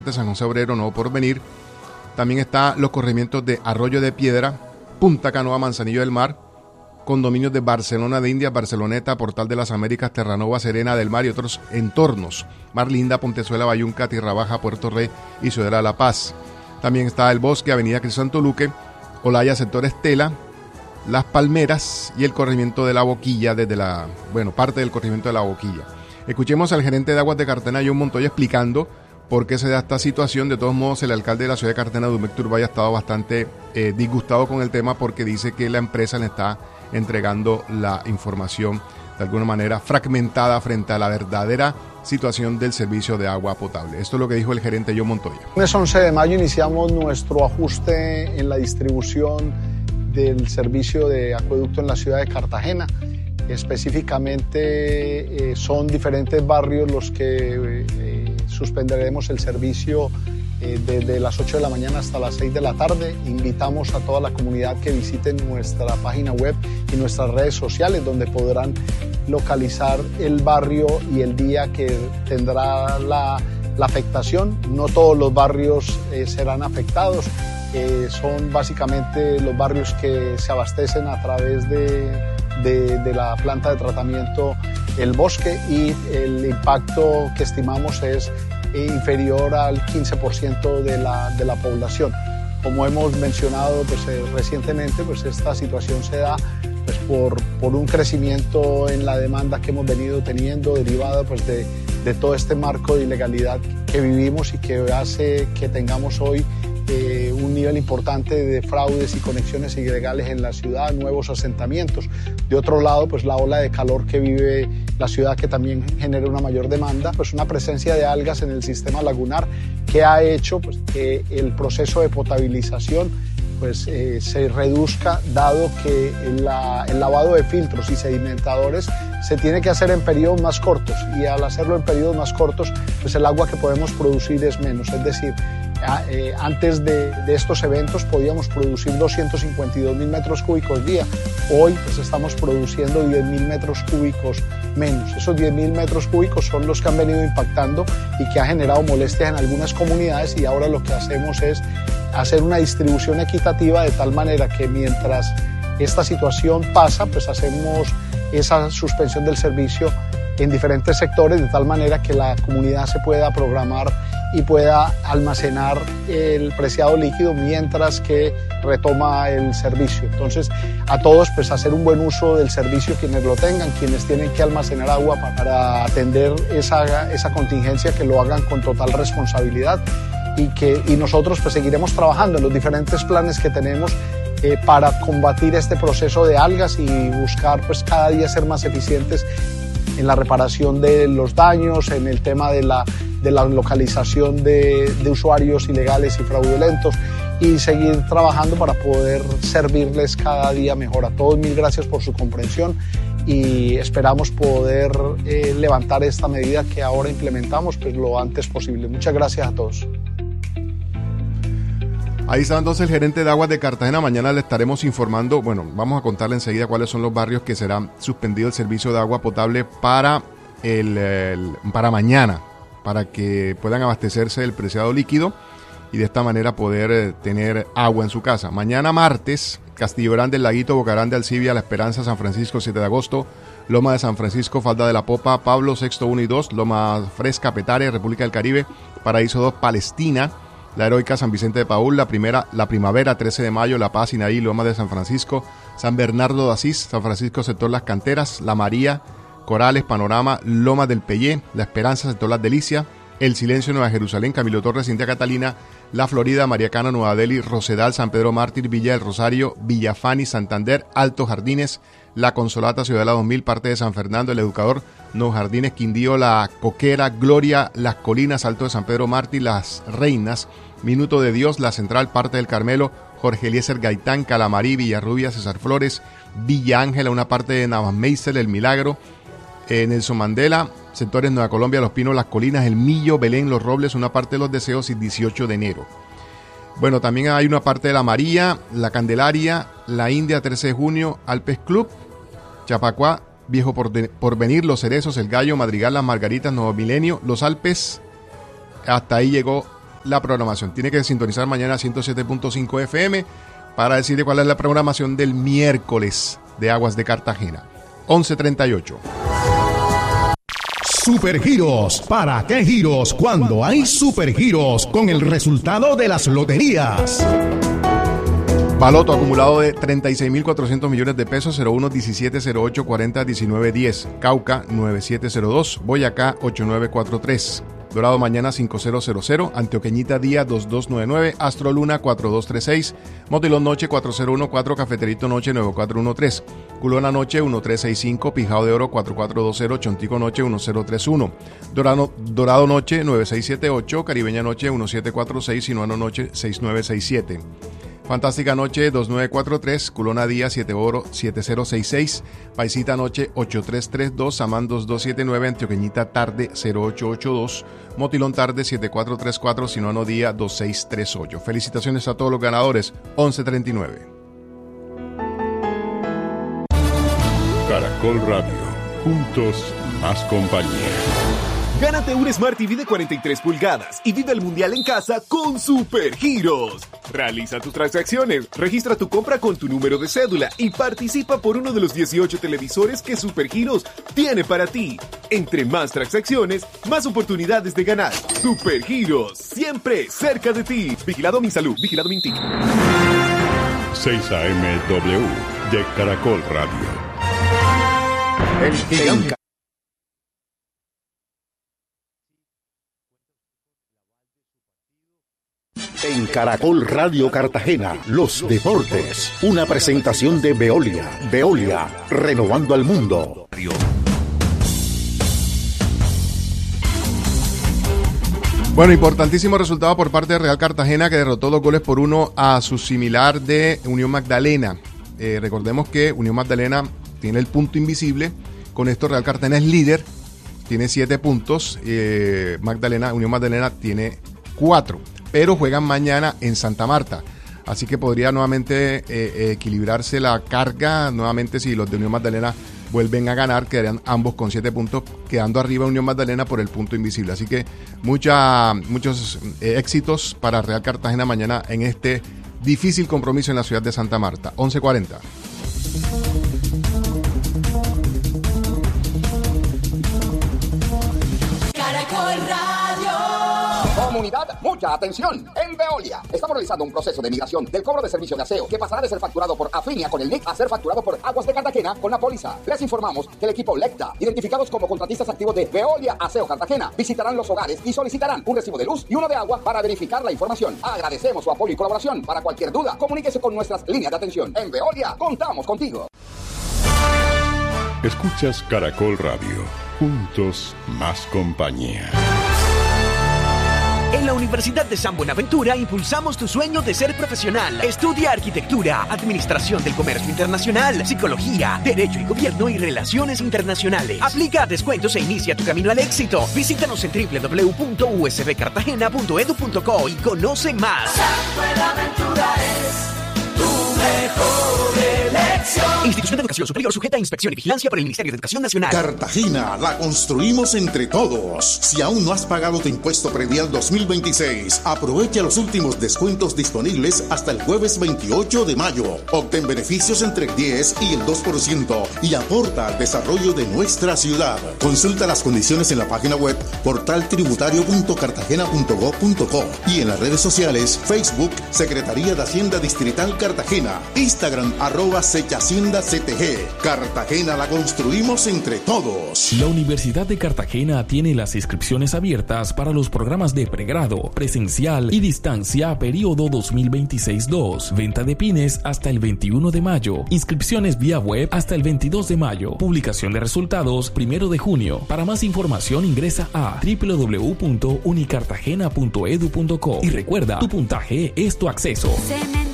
de San José Obrero, Nuevo Porvenir. También está los corregimientos de Arroyo de Piedra, Punta Canoa, Manzanillo del Mar, condominios de Barcelona de Indias, Barceloneta, Portal de las Américas, Terranova, Serena del Mar y otros entornos. Mar Linda, Pontezuela, Bayunca, Tierra Baja, Puerto Rey y Ciudad de La Paz. También está El Bosque, Avenida Cristo Santo Luque, Olaya, sector Estela, Las Palmeras y el corregimiento de La Boquilla, parte del corregimiento de La Boquilla. Escuchemos al gerente de Aguas de Cartagena, John Montoya, explicando por qué se da esta situación. De todos modos, el alcalde de la ciudad de Cartagena, Dumec Turbay, ha estado bastante disgustado con el tema porque dice que la empresa le está entregando la información de alguna manera fragmentada frente a la verdadera situación del servicio de agua potable. Esto es lo que dijo el gerente John Montoya. El lunes 11 de mayo iniciamos nuestro ajuste en la distribución del servicio de acueducto en la ciudad de Cartagena. Específicamente son diferentes barrios los que suspenderemos el servicio desde las 8 de la mañana hasta las 6 de la tarde. Invitamos a toda la comunidad que visiten nuestra página web y nuestras redes sociales, donde podrán localizar el barrio y el día que tendrá la afectación. No todos los barrios serán afectados. Son básicamente los barrios que se abastecen a través de la planta de tratamiento El Bosque, y el impacto que estimamos es inferior al 15% de la población. Como hemos mencionado recientemente, esta situación se da por un crecimiento en la demanda que hemos venido teniendo, derivada de todo este marco de ilegalidad que vivimos y que hace que tengamos hoy un nivel importante de fraudes y conexiones ilegales en la ciudad, nuevos asentamientos. De otro lado, la ola de calor que vive la ciudad, que también genera una mayor demanda, una presencia de algas en el sistema lagunar que ha hecho que el proceso de potabilización se reduzca, dado que el lavado de filtros y sedimentadores se tiene que hacer en periodos más cortos, y al hacerlo en periodos más cortos, el agua que podemos producir es menos. Es decir, antes de estos eventos podíamos producir 252.000 metros cúbicos día. Hoy estamos produciendo 10.000 metros cúbicos menos. Esos 10.000 metros cúbicos son los que han venido impactando y que ha generado molestias en algunas comunidades, y ahora lo que hacemos es hacer una distribución equitativa, de tal manera que mientras esta situación pasa, hacemos esa suspensión del servicio en diferentes sectores, de tal manera que la comunidad se pueda programar y pueda almacenar el preciado líquido mientras que retoma el servicio. Entonces, a todos hacer un buen uso del servicio, quienes lo tengan, quienes tienen que almacenar agua para atender esa contingencia, que lo hagan con total responsabilidad, y nosotros seguiremos trabajando en los diferentes planes que tenemos para combatir este proceso de algas y buscar cada día ser más eficientes en la reparación de los daños, en el tema de la localización de usuarios ilegales y fraudulentos, y seguir trabajando para poder servirles cada día mejor. A todos, mil gracias por su comprensión, y esperamos poder levantar esta medida que ahora implementamos lo antes posible. Muchas gracias a todos. Ahí está entonces el gerente de Aguas de Cartagena. Mañana le estaremos informando, vamos a contarle enseguida cuáles son los barrios que será suspendido el servicio de agua potable para mañana, para que puedan abastecerse del preciado líquido y de esta manera poder tener agua en su casa. Mañana martes, Castillo Grande, El Laguito, Boca Grande, Alcibia, La Esperanza, San Francisco, 7 de agosto, Loma de San Francisco, Falda de la Popa, Pablo VI 1 y 2, Loma Fresca, Petare, República del Caribe, Paraíso 2, Palestina, La Heroica, San Vicente de Paúl, La Primavera, 13 de mayo, La Paz, Sinaí, Loma de San Francisco, San Bernardo de Asís, San Francisco, sector Las Canteras, La María, Corales, Panorama, Loma del Pellé, La Esperanza, sector Las Delicias, El Silencio, Nueva Jerusalén, Camilo Torres, Cintia Catalina, La Florida, María Cana, Nueva Delhi, Rosedal, San Pedro Mártir, Villa del Rosario, Villafani, Santander, Altos Jardines, La Consolata, Ciudadela 2000, parte de San Fernando, El Educador, Nuevos Jardines, Quindío, La Coquera, Gloria, Las Colinas, Alto de San Pedro Mártir, Las Reinas, Minuto de Dios, La Central, parte del Carmelo, Jorge Eliezer Gaitán, Calamarí, Villarrubia, César Flores, Villa Ángela, una parte de Navasmeisel, El Milagro, Nelson Mandela, sectores Nueva Colombia, Los Pinos, Las Colinas, El Millo, Belén, Los Robles, una parte de Los Deseos y 18 de enero. También hay una parte de La María, La Candelaria, La India, 13 de junio, Alpes Club, Chapacuá, Viejo Porvenir, Los Cerezos, El Gallo, Madrigal, Las Margaritas, Nuevo Milenio, Los Alpes. Hasta ahí llegó la programación. Tiene que sintonizar mañana 107.5 FM para decirle cuál es la programación del miércoles de Aguas de Cartagena. 11:38. Supergiros. ¿Para qué giros cuando hay supergiros con el resultado de las loterías? Baloto acumulado de 36.400 millones de pesos, 01-17-08-40-19-10. Cauca 9702, Boyacá 8943. Dorado mañana 5000, Antioqueñita día 2299, Astro Luna 4236, Motilón noche 4014, Cafeterito noche 9413, Culona noche 1365, Pijao de Oro 4420, Chontico noche 1031, Dorado noche 9678, Caribeña noche 1746, Sinuano noche 6967. Fantástica noche 2943, Culona día 7066, Paisita noche 8332, Samán 2279, Antioqueñita tarde 0882, Motilón tarde 7434, Sinuano día 2638. Felicitaciones a todos los ganadores. 1139. Caracol Radio, juntos más compañía. Gánate un Smart TV de 43 pulgadas y vive el mundial en casa con Supergiros. Realiza tus transacciones, registra tu compra con tu número de cédula y participa por uno de los 18 televisores que Supergiros tiene para ti. Entre más transacciones, más oportunidades de ganar. Supergiros, siempre cerca de ti. Vigilado Minsalud, vigilado Mintic. 6 AMW de Caracol Radio. El gigante. En Caracol Radio Cartagena, los deportes. Una presentación de Veolia. Veolia, renovando al mundo. Bueno, importantísimo resultado por parte de Real Cartagena, que derrotó 2-1 a su similar de Unión Magdalena. Recordemos que Unión Magdalena tiene el punto invisible. Con esto Real Cartagena es líder, tiene 7 puntos. Unión Magdalena tiene 4. Pero juegan mañana en Santa Marta, así que podría nuevamente equilibrarse la carga. Nuevamente, si los de Unión Magdalena vuelven a ganar, quedarían ambos con 7 puntos, quedando arriba Unión Magdalena por el punto invisible. Así que muchos éxitos para Real Cartagena mañana en este difícil compromiso en la ciudad de Santa Marta. 11:40. Comunidad, mucha atención. En Veolia estamos realizando un proceso de migración del cobro de servicio de aseo que pasará de ser facturado por Afinia con el NIC a ser facturado por Aguas de Cartagena con la póliza. Les informamos que el equipo Lecta, identificados como contratistas activos de Veolia Aseo Cartagena, visitarán los hogares y solicitarán un recibo de luz y uno de agua para verificar la información. Agradecemos su apoyo y colaboración. Para cualquier duda, comuníquese con nuestras líneas de atención. En Veolia, contamos contigo. Escuchas Caracol Radio, juntos más compañía. En la Universidad de San Buenaventura impulsamos tu sueño de ser profesional. Estudia arquitectura, administración del comercio internacional, psicología, derecho y gobierno y relaciones internacionales. Aplica descuentos e inicia tu camino al éxito. Visítanos en www.usbcartagena.edu.co y conoce más. San Buenaventura es tu mejor elección. Institución de Educación Superior sujeta a inspección y vigilancia por el Ministerio de Educación Nacional. Cartagena, la construimos entre todos. Si aún no has pagado tu impuesto predial 2026, aprovecha los últimos descuentos disponibles hasta el jueves 28 de mayo. Obtén beneficios entre el 10 y el 2% y aporta al desarrollo de nuestra ciudad. Consulta las condiciones en la página web portaltributario.cartagena.gov.co y en las redes sociales Facebook, Secretaría de Hacienda Distrital Cartagena, Instagram @SechaHacienda CTG. Cartagena la construimos entre todos. La Universidad de Cartagena tiene las inscripciones abiertas para los programas de pregrado, presencial y distancia periodo 2026-2. Venta de pines hasta el 21 de mayo. Inscripciones vía web hasta el 22 de mayo. Publicación de resultados 1 de junio. Para más información ingresa a www.unicartagena.edu.co y recuerda, tu puntaje es tu acceso.